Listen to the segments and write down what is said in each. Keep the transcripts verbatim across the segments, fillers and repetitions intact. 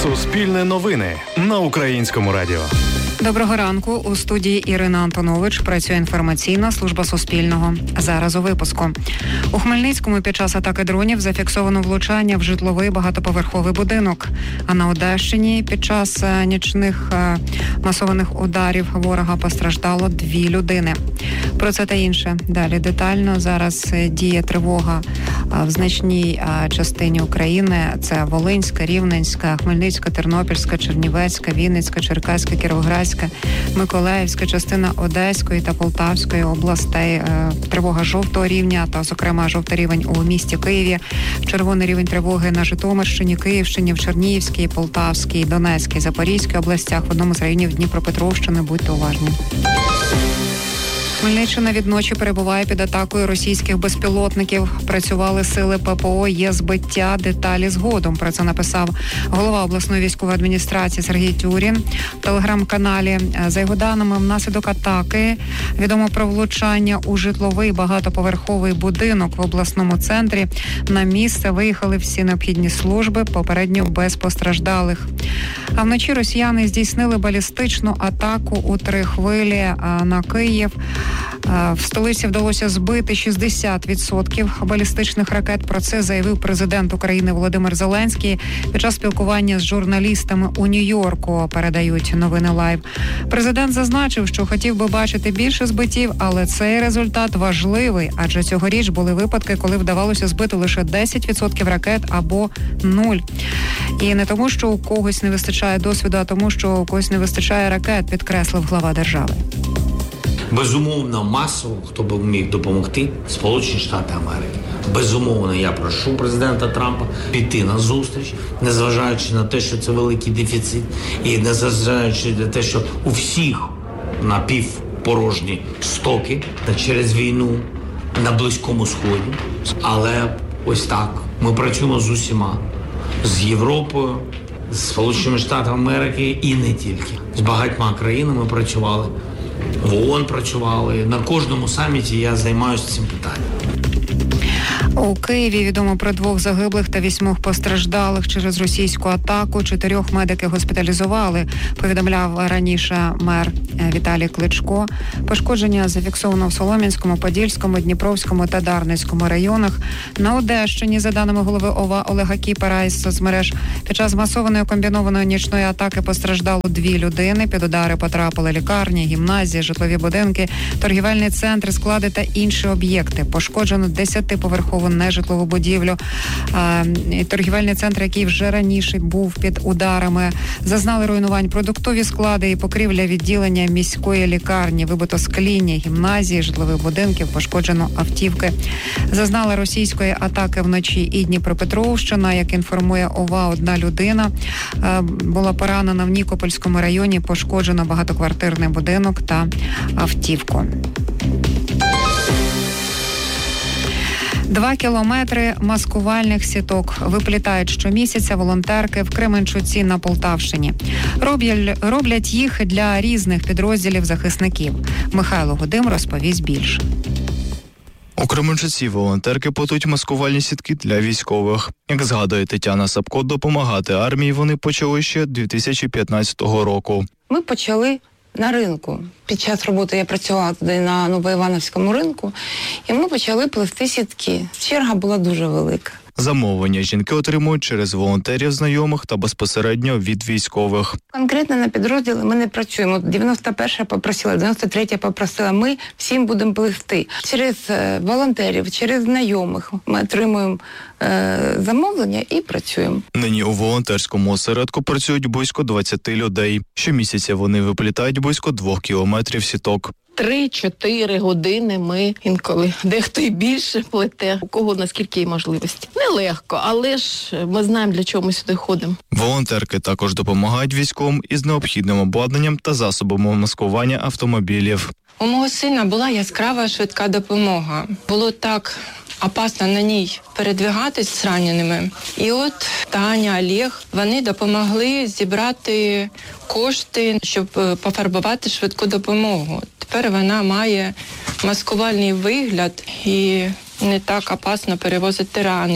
Суспільне новини на Українському радіо. Доброго ранку. У студії Ірина Антонович. Працює інформаційна служба Суспільного. Зараз у випуску. У Хмельницькому під час атаки дронів зафіксовано влучання в житловий багатоповерховий будинок. А на Одещині під час нічних масованих ударів ворога постраждало дві людини. Про це та інше далі детально. Зараз діє тривога в значній частині України. Це Волинська, Рівненська, Хмельницька, Тернопільська, Чернівецька, Вінницька, Черкаська, Кіровоградська, Миколаївська, частина Одеської та Полтавської областей. Тривога жовтого рівня та, зокрема, жовтий рівень у місті Києві. Червоний рівень тривоги на Житомирщині, Київщині, в Чернігівській, Полтавській, Донецькій, Запорізькій областях, в одному з районів Дніпропетровщини. Будьте уважні. Хмельниччина відночі перебуває під атакою російських безпілотників. Працювали сили ППО, є збиття, деталі згодом. Про це написав голова обласної військової адміністрації Сергій Тюрін в телеграм-каналі. За його даними, внаслідок атаки відомо про влучання у житловий багатоповерховий будинок в обласному центрі. На місце виїхали всі необхідні служби, попередньо без постраждалих. А вночі росіяни здійснили балістичну атаку у три хвилі на Київ. В столиці вдалося збити шістдесят відсотків балістичних ракет. Про це заявив президент України Володимир Зеленський під час спілкування з журналістами у Нью-Йорку, передають новини Лайв. Президент зазначив, що хотів би бачити більше збиттів, але цей результат важливий, адже цьогоріч були випадки, коли вдавалося збити лише десять відсотків ракет або нуль. І не тому, що у когось не вистачає досвіду, а тому, що у когось не вистачає ракет, підкреслив глава держави. Безумовно, масово, хто б міг допомогти, Сполучені Штати Америки. Безумовно, я прошу президента Трампа піти на зустріч, незважаючи на те, що це великий дефіцит, і незважаючи на те, що у всіх напівпорожні стоки та через війну на Близькому Сході. Але ось так, ми працюємо з усіма, з Європою, з Сполученими Штатами Америки і не тільки. З багатьма країнами працювали. В ООН працювали. На кожному саміті я займаюся цим питанням. У Києві відомо про двох загиблих та вісьмох постраждалих через російську атаку. Чотирьох медики госпіталізували, повідомляв раніше мер Віталій Кличко. Пошкодження зафіксовано в Солом'янському, Подільському, Дніпровському та Дарницькому районах. На Одещині, за даними голови ОВА Олега Кіпера із соцмереж, під час масованої комбінованої нічної атаки постраждало дві людини. Під удари потрапили лікарні, гімназії, житлові будинки, торгівельний центр, склади та інші об'єкти. Пошкоджено десятиповерхову нежитлову будівлю. Торгівельний центр, який вже раніше був під ударами, зазнали руйнувань продуктові склади і покрівля відділення міської лікарні, вибито скління, гімназії, житлових будинків, пошкоджено автівки. Зазнала російської атаки вночі і Дніпропетровщина. Як інформує ОВА, одна людина була поранена в Нікопольському районі, пошкоджено багатоквартирний будинок та автівку. Два кілометри маскувальних сіток виплітають щомісяця волонтерки в Кременчуці на Полтавщині. Роблять, роблять їх для різних підрозділів захисників. Михайло Гудим розповість більше. У Кременчуці волонтерки плетуть маскувальні сітки для військових. Як згадує Тетяна Сапко, допомагати армії вони почали ще дві тисячі п'ятнадцятого року. Ми почали на ринку. Під час роботи я працювала туди на Новоівановському ринку, і ми почали плести сітки. Черга була дуже велика. Замовлення жінки отримують через волонтерів, знайомих та безпосередньо від військових. Конкретно на підрозділи ми не працюємо. дев'яносто перша попросила, дев'яносто третя попросила. Ми всім будемо плести. Через волонтерів, через знайомих ми отримуємо е, замовлення і працюємо. Нині у волонтерському осередку працюють близько двадцять людей. Щомісяця вони виплітають близько двох кілометрів сіток. Три-чотири години ми інколи, дехто і більше плете, у кого наскільки є можливості. Нелегко, але ж ми знаємо, для чого ми сюди ходимо. Волонтерки також допомагають військовим із необхідним обладнанням та засобами маскування автомобілів. У мого сина була яскрава швидка допомога. Було так опасно на ній передвигатись з раненими. І от Таня, Олег, вони допомогли зібрати кошти, щоб пофарбувати швидку допомогу. Тепер вона має маскувальний вигляд і не так опасно перевозити ранених.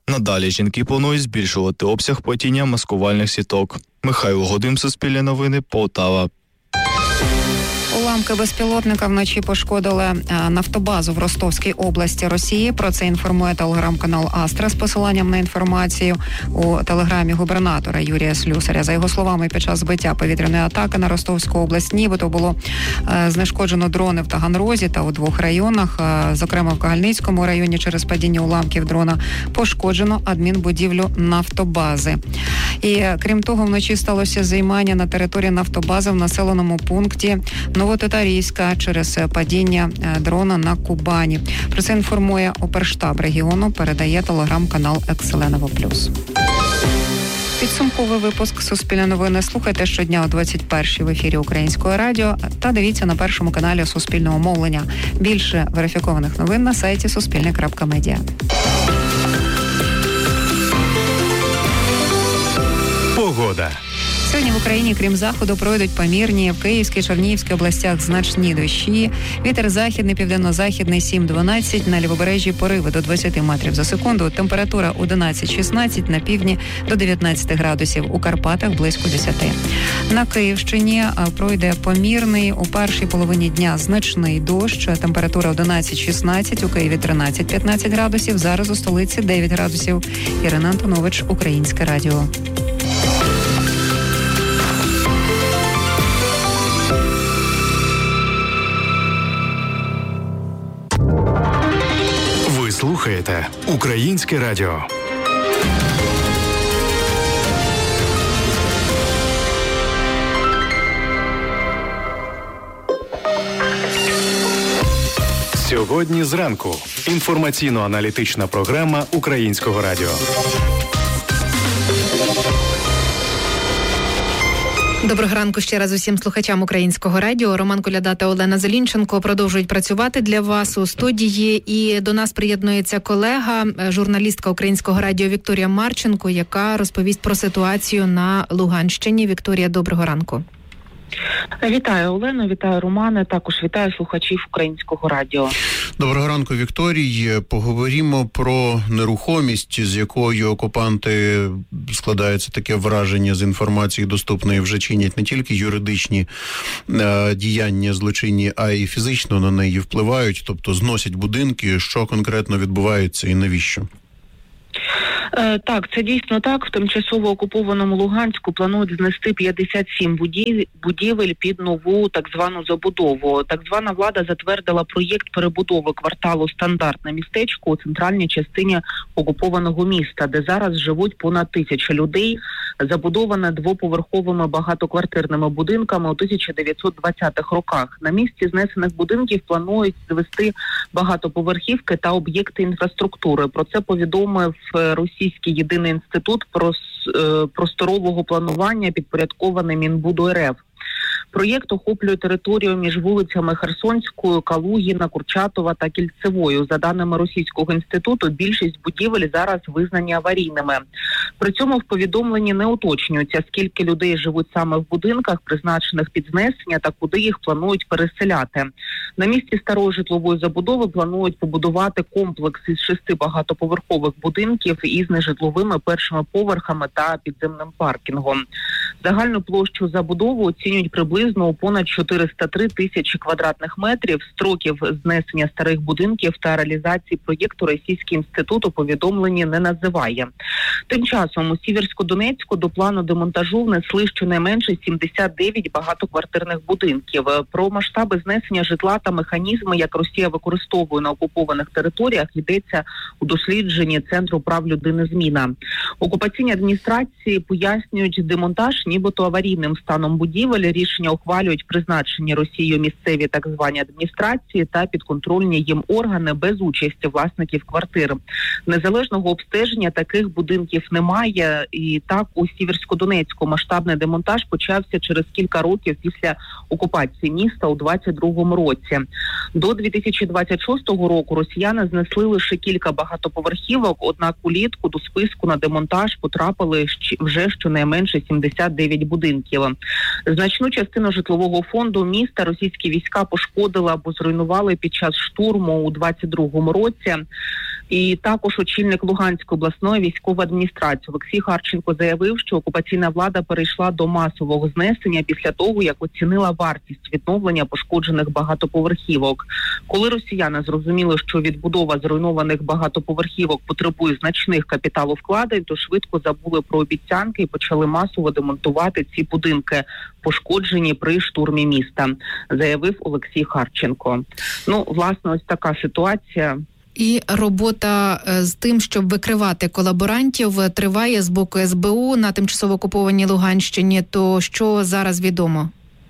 Надалі жінки планують збільшувати обсяг плетіння маскувальних сіток. Михайло Годим, Суспільне новини, Полтава. Уламки безпілотника вночі пошкодили нафтобазу в Ростовській області Росії. Про це інформує телеграм-канал «Астра» з посиланням на інформацію у телеграмі губернатора Юрія Слюсаря. За його словами, під час збиття повітряної атаки на Ростовську область нібито було знешкоджено дрони в Таганрозі та у двох районах. Зокрема, в Кагальницькому районі через падіння уламків дрона пошкоджено адмінбудівлю нафтобази. І, крім того, вночі сталося займання на території нафтобази в населеному пункті Новотатарійська через падіння дрона на Кубані. Про це інформує оперштаб регіону, передає телеграм-канал «Екселеново плюс». Підсумковий випуск «Суспільне новини» слухайте щодня о двадцять першій в ефірі Українського радіо та дивіться на першому каналі Суспільного мовлення. Більше верифікованих новин на сайті суспільне крапка медіа. Погода. Сьогодні в Україні, крім заходу, пройдуть помірні в Київській, Чернігівській областях значні дощі. Вітер західний, південно-західний сім-дванадцять, на лівобережжі пориви до двадцять метрів за секунду. Температура одинадцять-шістнадцять, на півдні до дев'ятнадцять градусів, у Карпатах близько десять. На Київщині пройде помірний, у першій половині дня значний дощ. Температура одинадцять-шістнадцять, у Києві тринадцять-п'ятнадцять градусів, зараз у столиці дев'ять градусів. Ірина Антонович, Українське радіо. Ви слухаєте Українське радіо. Сьогодні зранку. Інформаційно-аналітична програма Українського радіо. Доброго ранку ще раз усім слухачам Українського радіо. Роман Коляда та Олена Зелінченко продовжують працювати для вас у студії. І до нас приєднується колега, журналістка Українського радіо Вікторія Марченко, яка розповість про ситуацію на Луганщині. Вікторія, доброго ранку. Вітаю, Олено, вітаю, Романе, також вітаю слухачів Українського радіо. Доброго ранку, Вікторій. Поговоримо про нерухомість, з якою окупанти, складається таке враження з інформації доступної, вже чинять не тільки юридичні е, діяння злочинні, а й фізично на неї впливають, тобто зносять будинки. Що конкретно відбувається і навіщо? Так, це дійсно так. В тимчасово окупованому Луганську планують знести п'ятдесят сім будівель під нову так звану забудову. Так звана влада затвердила проєкт перебудови кварталу «Стандартне містечко» у центральній частині окупованого міста, де зараз живуть понад тисяча людей. Забудоване двоповерховими багатоквартирними будинками у тисяча дев'ятсот двадцятих роках. На місці знесених будинків планують звести багатоповерхівки та об'єкти інфраструктури. Про це повідомив Російський єдиний інститут просторового планування, підпорядкований Мінбуду РФ. Проєкт охоплює територію між вулицями Херсонською, Калугіна, Курчатова та Кільцевою. За даними Російського інституту, більшість будівель зараз визнані аварійними. При цьому в повідомленні не уточнюється, скільки людей живуть саме в будинках, призначених під знесення, та куди їх планують переселяти. На місці старої житлової забудови планують побудувати комплекс із шести багатоповерхових будинків із нежитловими першими поверхами та підземним паркінгом. Загальну площу забудови оцінюють приблизно у понад чотириста три тисячі квадратних метрів. Строків знесення старих будинків та реалізації проєкту Російський інститут у повідомленні не називає. Тим часом у Сіверсько-Донецьку до плану демонтажу внесли щонайменше сімдесят дев'ять багатоквартирних будинків. Про масштаби знесення житла та механізми, як Росія використовує на окупованих територіях, йдеться у дослідженні Центру прав людини «Зміна». Окупаційні адміністрації пояснюють демонтаж нібито аварійним станом будівель. Рішення ухвалюють призначені Росією місцеві так звані адміністрації та підконтрольні їм органи без участі власників квартир. Незалежного обстеження таких будинків немає. І так у Сіверсько-Донецьку масштабний демонтаж почався через кілька років після окупації міста у двадцять другому році. До дві тисячі двадцять шостого року росіяни знесли лише кілька багатоповерхівок, однак улітку до списку на демонтаж потрапили вже щонайменше сімдесят дев'ять будинків. Значну частину житлового фонду міста російські війська пошкодили або зруйнували під час штурму у двадцять другому році. І також очільник Луганської обласної військової адміністрації Олексій Харченко заявив, що окупаційна влада перейшла до масового знесення після того, як оцінила вартість відновлення пошкоджених багатоповерхівок. Коли росіяни зрозуміли, що відбудова зруйнованих багатоповерхівок потребує значних капіталовкладень, то швидко забули про обіцянки і почали масово демонтувати ці будинки, пошкоджені при штурмі міста, заявив Олексій Харченко. Ну, власне, ось така ситуація. І робота з тим, щоб викривати колаборантів, триває з боку ес бе у на тимчасово окупованій Луганщині. То що зараз відомо?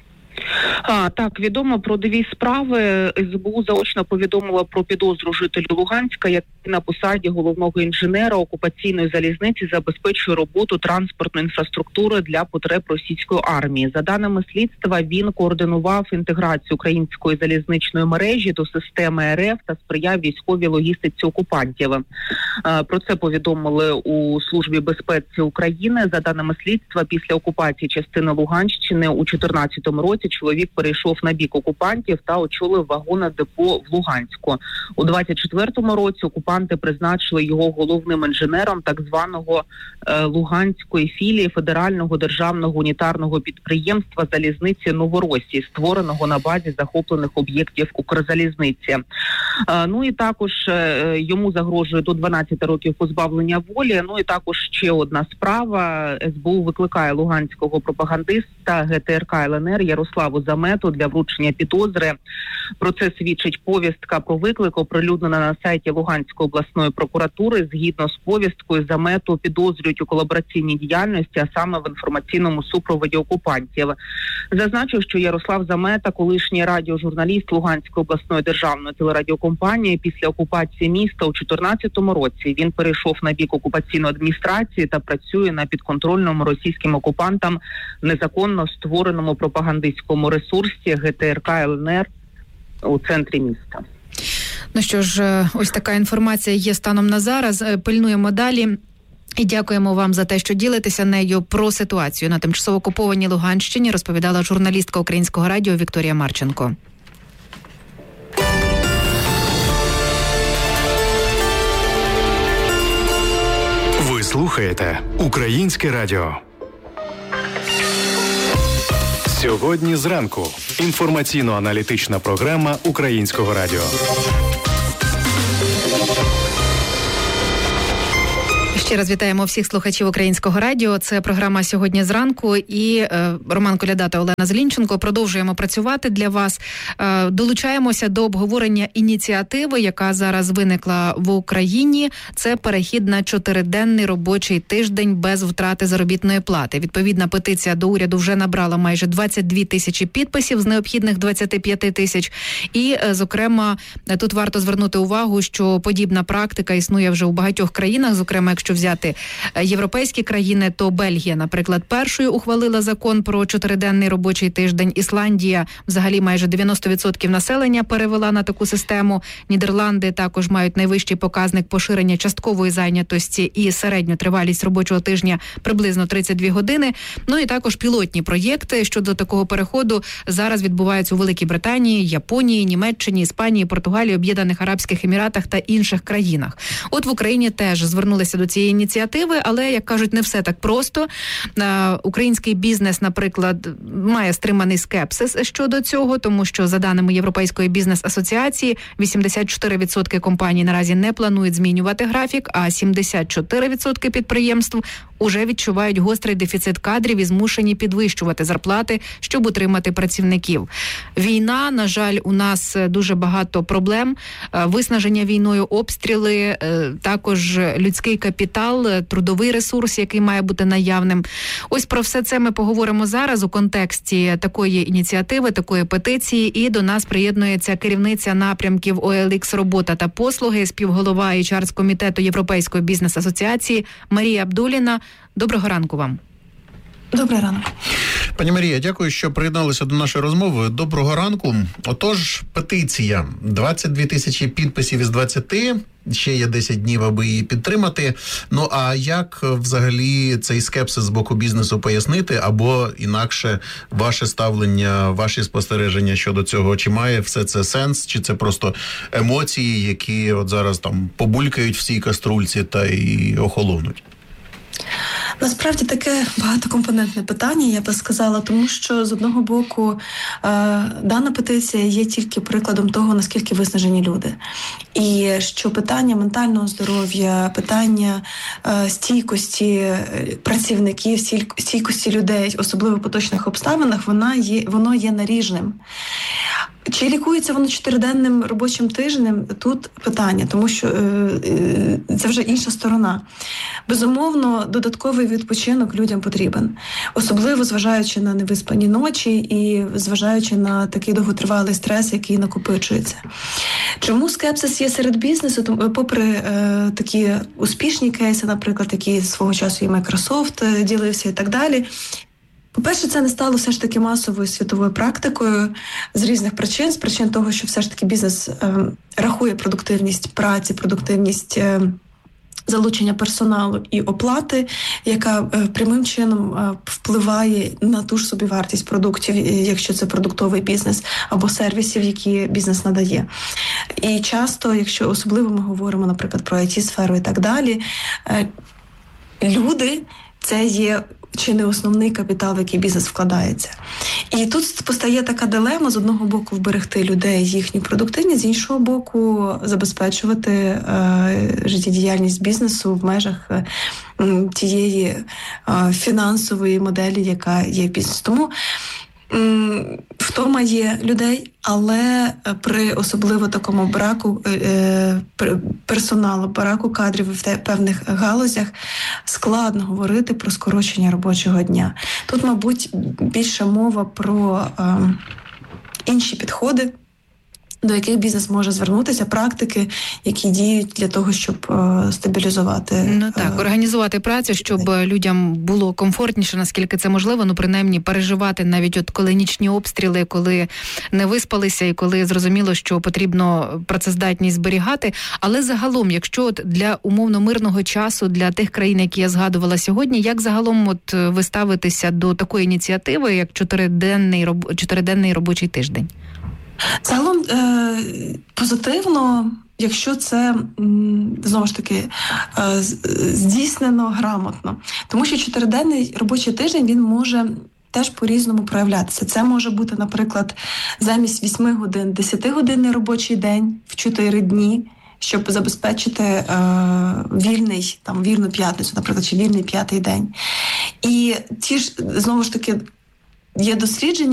А, так, відомо про дві справи. ес бе у заочно повідомила про підозру жителю Луганська, який на посаді головного інженера окупаційної залізниці забезпечує роботу транспортної інфраструктури для потреб російської армії. За даними слідства, він координував інтеграцію української залізничної мережі до системи ер еф та сприяв військовій логістиці окупантів. А, про це повідомили у Службі безпеки України. За даними слідства, після окупації частини Луганщини у чотирнадцятому році чоловік перейшов на бік окупантів та очолив вагонне депо в Луганську. У двадцять четвертому році окупанти призначили його головним інженером так званого е, Луганської філії Федерального державного унітарного підприємства залізниці Новоросії, створеного на базі захоплених об'єктів Укрзалізниці. Е, ну і також е, йому загрожує до дванадцяти років позбавлення волі. Ну і також ще одна справа. ес бе у викликає луганського пропагандиста ге те ер ка ел ен ер Ярославу Замету для вручення підозри. Про це свідчить повістка про виклик, оприлюднена на сайті Луганської обласної прокуратури. Згідно з повісткою, Замету підозрюють у колабораційній діяльності, а саме в інформаційному супроводі окупантів. Зазначу, що Ярослав Замета, колишній радіожурналіст Луганської обласної державної телерадіокомпанії, після окупації міста у чотирнадцятому році він перейшов на бік окупаційної адміністрації та працює на підконтрольному російським окупантам незаконно створеному пропагандистському ресурсі ге те ер ка ел ен ер у центрі міста. Ну що ж, ось така інформація є станом на зараз. Пильнуємо далі. І дякуємо вам за те, що ділитеся нею. Про ситуацію на тимчасово окупованій Луганщині розповідала журналістка Українського радіо Вікторія Марченко. Ви слухаєте Українське радіо. Сьогодні зранку. Інформаційно-аналітична програма Українського радіо. Ще раз вітаємо всіх слухачів Українського радіо. Це програма «Сьогодні зранку» і е, Роман Коляда та Олена Зелінченко. Продовжуємо працювати для вас. Е, долучаємося до обговорення ініціативи, яка зараз виникла в Україні. Це перехід на чотириденний робочий тиждень без втрати заробітної плати. Відповідна петиція до уряду вже набрала майже двадцять дві тисячі підписів з необхідних двадцять п'ять тисяч. І, е, зокрема, тут варто звернути увагу, що подібна практика існує вже у багатьох країнах, зокрема, якщо взяти європейські країни, то Бельгія, наприклад, першою ухвалила закон про чотириденний робочий тиждень. Ісландія взагалі майже дев'яносто відсотків населення перевела на таку систему. Нідерланди також мають найвищий показник поширення часткової зайнятості і середню тривалість робочого тижня приблизно тридцять дві години. Ну і також пілотні проєкти щодо такого переходу зараз відбуваються у Великій Британії, Японії, Німеччині, Іспанії, Португалії, Об'єднаних Арабських Еміратах та інших країнах. От в Україні теж звернулися до цієї ініціативи, але, як кажуть, не все так просто. Український бізнес, наприклад, має стриманий скепсис щодо цього, тому що, за даними Європейської бізнес-асоціації, вісімдесят чотири відсотки компаній наразі не планують змінювати графік, а сімдесят чотири відсотки підприємств уже відчувають гострий дефіцит кадрів і змушені підвищувати зарплати, щоб утримати працівників. Війна, на жаль, у нас дуже багато проблем. Виснаження війною, обстріли, також людський капітал, трудовий ресурс, який має бути наявним. Ось про все це ми поговоримо зараз у контексті такої ініціативи, такої петиції. І до нас приєднується керівниця напрямків о ел ікс «Робота та послуги», співголова ейч ар з комітету Європейської бізнес-асоціації Марія Абдуліна. Доброго ранку вам. Добрий ранок. Пані Марія, дякую, що приєдналися до нашої розмови. Доброго ранку. Отож, петиція. двадцять дві тисячі підписів із двадцяти. Ще є десять днів, аби її підтримати. Ну, а як взагалі цей скепсис з боку бізнесу пояснити? Або інакше ваше ставлення, ваші спостереження щодо цього? Чи має все це сенс? Чи це просто емоції, які от зараз там побулькають в цій каструльці та й охолонуть? Насправді таке багатокомпонентне питання, я би сказала, тому що з одного боку е, дана петиція є тільки прикладом того, наскільки виснажені люди. І що питання ментального здоров'я, питання е, стійкості працівників, стійкості людей, особливо в поточних обставинах, вона є, воно є наріжним. Чи лікується воно чотириденним робочим тижнем? Тут питання, тому що е, це вже інша сторона. Безумовно, додатковий відпочинок людям потрібен. Особливо зважаючи на невиспані ночі і зважаючи на такий довготривалий стрес, який накопичується. Чому скепсис є серед бізнесу? Тому, попри е, такі успішні кейси, наприклад, які свого часу і Microsoft ділився і так далі, по-перше, це не стало все ж таки масовою світовою практикою з різних причин, з причин того, що все ж таки бізнес е, рахує продуктивність праці, продуктивність е, залучення персоналу і оплати, яка е, прямим чином е, впливає на ту ж собівартість продуктів, якщо це продуктовий бізнес, або сервісів, які бізнес надає. І часто, якщо особливо ми говоримо, наприклад, про ай ті-сферу і так далі, е, люди – це є чи не основний капітал, в який бізнес вкладається. І тут постає така дилема, з одного боку вберегти людей, їхню продуктивність, з іншого боку забезпечувати е, життєдіяльність бізнесу в межах е, тієї е, фінансової моделі, яка є бізнес. Тому втома є людей, але при особливо такому браку е, персоналу, браку кадрів в певних галузях складно говорити про скорочення робочого дня. Тут, мабуть, більше мова про е, інші підходи, до яких бізнес може звернутися, практики, які діють для того, щоб е, стабілізувати. Ну так, організувати працю, щоб людям було комфортніше, наскільки це можливо, ну принаймні переживати навіть от коли нічні обстріли, коли не виспалися і коли зрозуміло, що потрібно працездатність зберігати. Але загалом, якщо от для умовно мирного часу, для тих країн, які я згадувала сьогодні, як загалом от ви ставитеся до такої ініціативи, як чотириденний, чотириденний робочий тиждень? Загалом е, позитивно, якщо це, знову ж таки, е, здійснено грамотно. Тому що чотириденний робочий тиждень, він може теж по-різному проявлятися. Це може бути, наприклад, замість вісьми годин, десятигодинний робочий день в чотири дні, щоб забезпечити е, вільний, там, вільну п'ятницю, наприклад, чи вільний п'ятий день. І ті ж, знову ж таки, є дослідження,